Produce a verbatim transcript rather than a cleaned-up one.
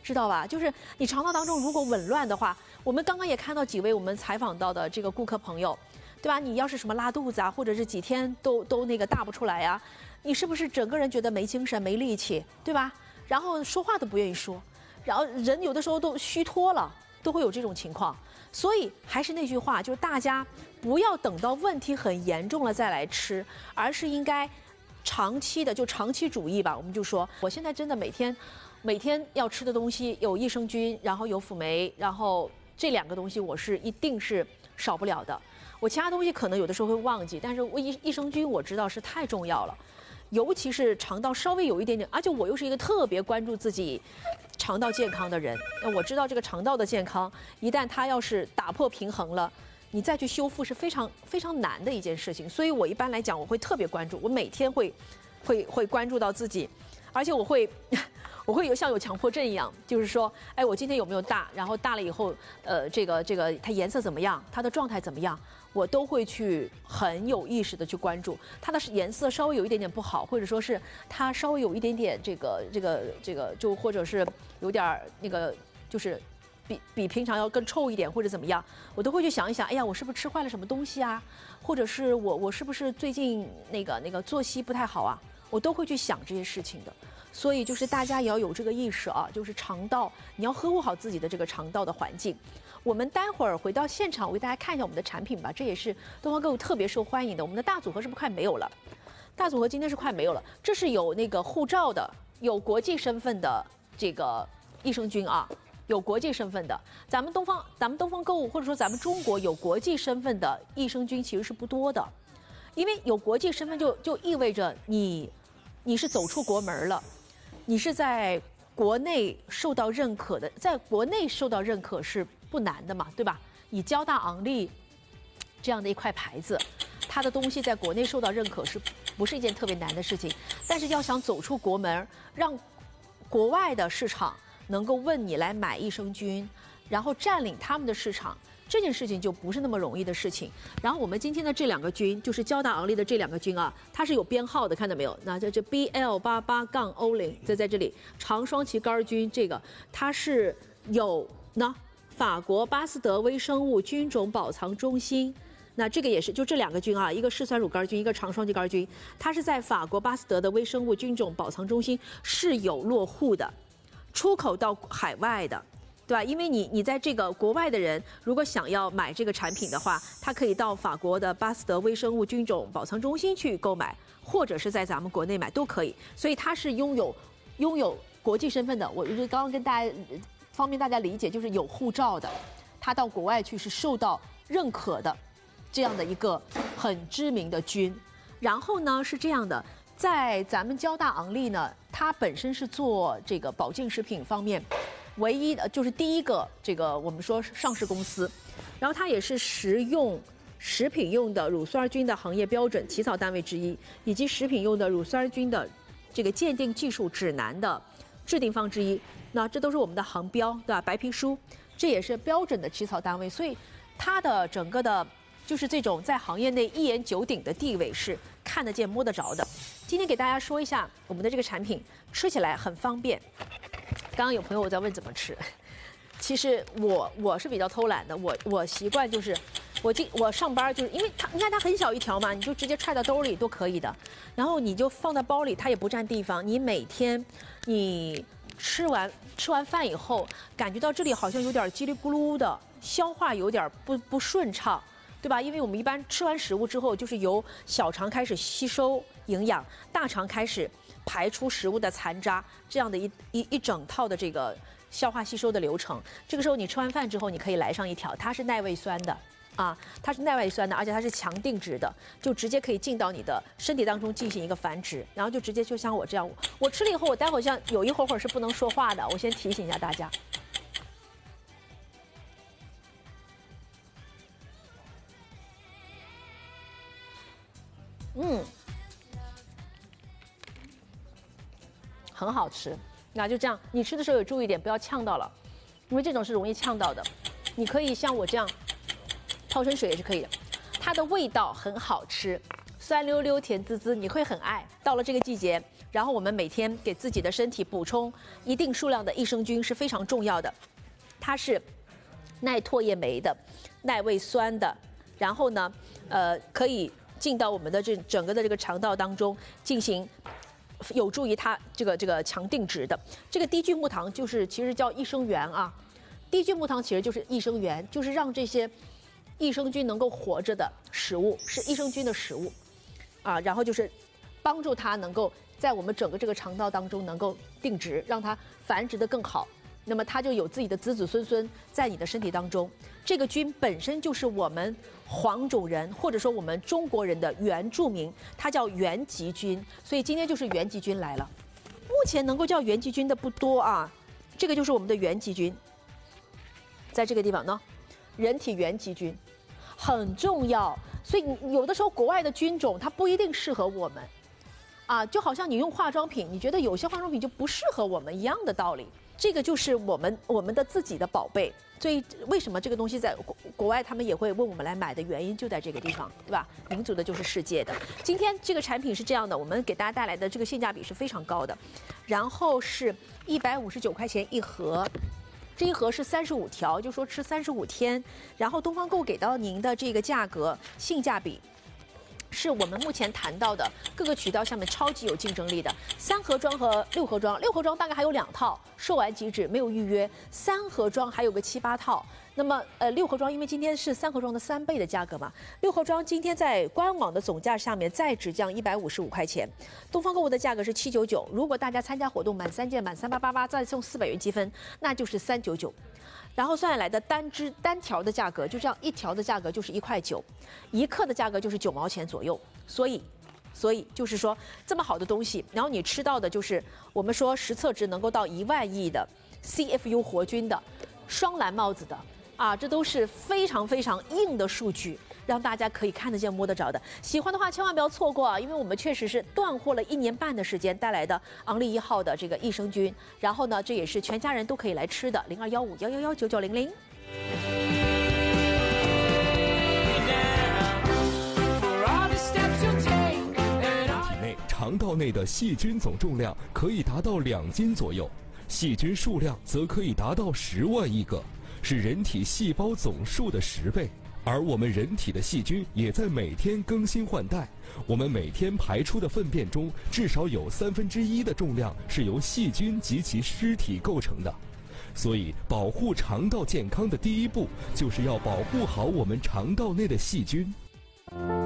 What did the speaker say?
知道吧？就是你肠道当中如果紊乱的话，我们刚刚也看到几位我们采访到的这个顾客朋友，对吧？你要是什么拉肚子啊，或者是几天都都那个大不出来呀、啊，你是不是整个人觉得没精神、没力气，对吧？然后说话都不愿意说，然后人有的时候都虚脱了，都会有这种情况。所以还是那句话，就是大家不要等到问题很严重了再来吃，而是应该长期的，就长期主义吧。我们就说，我现在真的每天每天要吃的东西有益生菌，然后有辅酶，然后这两个东西我是一定是少不了的。我其他东西可能有的时候会忘记，但是我益益生菌我知道是太重要了。尤其是肠道稍微有一点点，而且我又是一个特别关注自己肠道健康的人。那我知道这个肠道的健康，一旦它要是打破平衡了，你再去修复是非常非常难的一件事情。所以我一般来讲，我会特别关注，我每天会会会关注到自己，而且我会我会有像有强迫症一样，就是说，哎，我今天有没有大？然后大了以后，呃，这个这个它颜色怎么样？它的状态怎么样？我都会去很有意识的去关注它的颜色稍微有一点点不好，或者说是它稍微有一点点这个这个这个就或者是有点那个就是比比平常要更臭一点或者怎么样，我都会去想一想，哎呀，我是不是吃坏了什么东西啊？或者是我我是不是最近那个那个作息不太好啊？我都会去想这些事情的。所以就是大家也要有这个意识啊，就是肠道你要呵护好自己的这个肠道的环境。我们待会儿回到现场，我给大家看一下我们的产品吧。这也是东方购物特别受欢迎的。我们的大组合是不是快没有了？大组合今天是快没有了。这是有那个护照的，有国际身份的这个益生菌啊，有国际身份的。咱们东方，咱们东方购物或者说咱们中国有国际身份的益生菌其实是不多的，因为有国际身份就就意味着你你是走出国门了。你是在国内受到认可的，在国内受到认可是不难的嘛，对吧？以交大昂立这样的一块牌子，它的东西在国内受到认可是不是一件特别难的事情？但是要想走出国门，让国外的市场能够问你来买益生菌，然后占领他们的市场，这件事情就不是那么容易的事情。然后我们今天的这两个菌，就是交大昂立的这两个菌啊，它是有编号的，看到没有？那这这 B L 八八杠 O 零，在在这里，长双歧杆菌这个它是有呢，法国巴斯德微生物菌种保藏中心。那这个也是，就这两个菌啊，一个嗜酸乳杆菌，一个长双歧杆菌，它是在法国巴斯德的微生物菌种保藏中心是有落户的，出口到海外的。对吧？因为你你在这个国外的人，如果想要买这个产品的话，他可以到法国的巴斯德微生物菌种保藏中心去购买，或者是在咱们国内买都可以。所以它是拥有拥有国际身份的。我就是刚刚跟大家方便大家理解，就是有护照的，他到国外去是受到认可的这样的一个很知名的菌。然后呢是这样的，在咱们交大昂立呢，它本身是做这个保健食品方面。唯一的就是第一个这个我们说上市公司，然后它也是食用食品用的乳酸菌的行业标准起草单位之一，以及食品用的乳酸菌的这个鉴定技术指南的制定方之一。那这都是我们的航标，对吧？白皮书，这也是标准的起草单位，所以它的整个的就是这种在行业内一言九鼎的地位是看得见摸得着的。今天给大家说一下我们的这个产品，吃起来很方便。刚刚有朋友在问怎么吃，其实我我是比较偷懒的，我我习惯就是我今我上班就是因为它你看它很小一条嘛，你就直接揣到兜里都可以的，然后你就放在包里，它也不占地方。你每天你吃完吃完饭以后，感觉到这里好像有点叽里咕噜的，消化有点不不顺畅，对吧？因为我们一般吃完食物之后，就是由小肠开始吸收营养，大肠开始排出食物的残渣，这样的一一一整套的这个消化吸收的流程。这个时候你吃完饭之后，你可以来上一条，它是耐胃酸的啊，它是耐胃酸的，而且它是强定植的，就直接可以进到你的身体当中进行一个繁殖，然后就直接就像我这样，我吃了以后，我待会儿像有一会儿会儿是不能说话的，我先提醒一下大家。嗯。很好吃，那就这样，你吃的时候也注意点，不要呛到了，因为这种是容易呛到的。你可以像我这样泡成水也是可以的。它的味道很好吃，酸溜溜、甜滋滋，你会很爱。到了这个季节， 然后我们每天给自己的身体补充一定数量的益生菌是非常重要的。它是耐唾液酶的、耐胃酸的，然后呢，呃，可以进到我们的这整个的这个肠道当中进行。有助于它这个这个强定植的。这个低聚木糖就是其实叫益生元啊，低聚木糖其实就是益生元，就是让这些益生菌能够活着的食物，是益生菌的食物啊，然后就是帮助它能够在我们整个这个肠道当中能够定植，让它繁殖得更好。那么它就有自己的子子孙孙在你的身体当中。这个菌本身就是我们黄种人或者说我们中国人的原住民，它叫原籍菌，所以今天就是原籍菌来了。目前能够叫原籍菌的不多啊，这个就是我们的原籍菌，在这个地方呢，人体原籍菌很重要。所以有的时候国外的菌种它不一定适合我们，啊，就好像你用化妆品，你觉得有些化妆品就不适合我们一样的道理。这个就是我们我们的自己的宝贝，所以为什么这个东西在国国外他们也会问我们来买的原因就在这个地方，对吧？民族的就是世界的。今天这个产品是这样的，我们给大家带来的这个性价比是非常高的，然后是一百五十九块钱一盒。这一盒是三十五条，就说吃三十五天，然后东方购给到您的这个价格性价比。是我们目前谈到的各个渠道下面超级有竞争力的三盒装和六盒装，六盒装大概还有两套，售完即止，没有预约。三盒装还有个七八套。那么呃六盒装，因为今天是三盒装的三倍的价格嘛，六盒装今天在官网的总价下面再只降一百五十五块钱，东方购物的价格是七九九。如果大家参加活动满三件满三八八八再送四百元积分，那就是三九九。然后算下来的单支单条的价格，就这样一条的价格就是一块九，一克的价格就是九毛钱左右。所以，所以就是说这么好的东西，然后你吃到的就是我们说实测值能够到一万亿的 C F U 活菌的双蓝帽子的啊，这都是非常非常硬的数据，让大家可以看得见摸得着的。喜欢的话千万不要错过啊，因为我们确实是断货了一年半的时间带来的昂利一号的这个益生菌，然后呢，这也是全家人都可以来吃的。零二幺五幺幺幺九九零零。 体内肠道内的细菌总重量可以达到两斤左右，细菌数量则可以达到十万亿个，是人体细胞总数的十倍。而我们人体的细菌也在每天更新换代，我们每天排出的粪便中至少有三分之一的重量是由细菌及其尸体构成的。所以保护肠道健康的第一步就是要保护好我们肠道内的细菌。